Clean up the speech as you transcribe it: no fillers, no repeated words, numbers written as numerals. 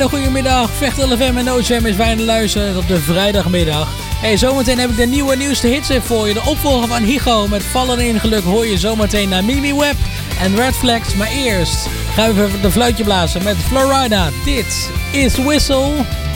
Goedemiddag, Vechtel FM en OCM is fijn te luisteren op de vrijdagmiddag. Hey, zometeen heb ik de nieuwste hits voor je. De opvolger van Hygo met Vallen in Geluk hoor je zometeen naar Mimi Webb en Red Flags. Maar eerst gaan we even de fluitje blazen met Florida. Dit is Whistle.